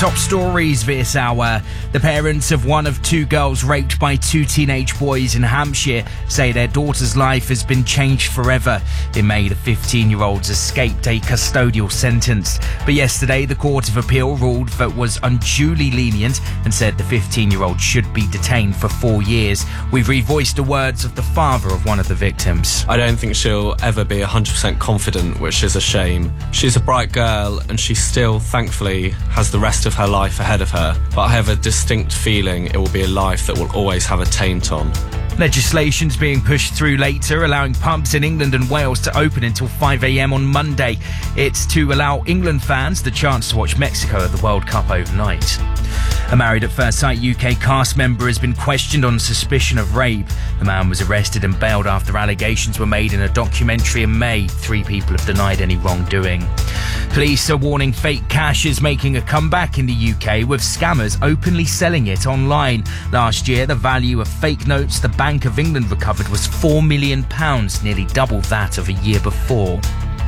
Top stories this hour. The parents of one of two girls raped by two teenage boys in Hampshire say their daughter's life has been changed forever. In May, the 15-year-olds escaped a custodial sentence. But yesterday, the Court of Appeal ruled that was unduly lenient and said the 15-year-old should be detained for 4 years. We've revoiced the words of the father of one of the victims. I don't think she'll ever be 100% confident, which is a shame. She's a bright girl and she still, thankfully, has the rest of her life ahead of her, but I have a distinct feeling it will be a life that will always have a taint on. Legislation's being pushed through later, allowing pubs in England and Wales to open until 5 a.m. on Monday. It's to allow England fans the chance to watch Mexico at the World Cup overnight. A Married at First Sight UK cast member has been questioned on suspicion of rape. The man was arrested and bailed after allegations were made in a documentary in May. 3 people have denied any wrongdoing. Police are warning fake cash is making a comeback in the UK, with scammers openly selling it online. Last year, the value of fake notes the Bank of England recovered was £4 million, nearly double that of a year before.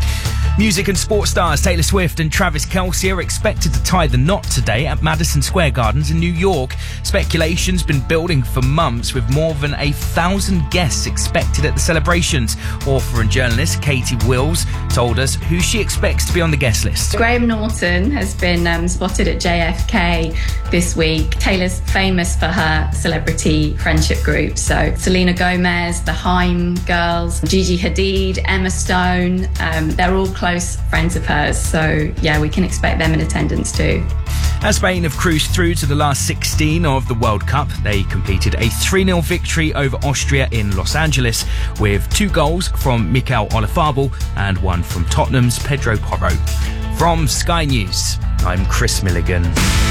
Music and sports stars Taylor Swift and Travis Kelce are expected to tie the knot today at Madison Square Gardens in New York. Speculation's been building for months, with more than 1,000 guests expected at the celebrations. Author and journalist Katie Wills told us who she expects to be on the guest list. Graham Norton has been spotted at JFK this week. Taylor's famous for her celebrity friendship group, so Selena Gomez, the Haim girls, Gigi Hadid, Emma Stone, they're all close friends of hers, so yeah, we can expect them in attendance too. As Spain have cruised through to the last 16 of the World Cup, they completed a 3-0 victory over Austria in Los Angeles, with 2 goals from Mikel Oyarzabal and 1 from Tottenham's Pedro Porro. From Sky News, I'm Chris Milligan.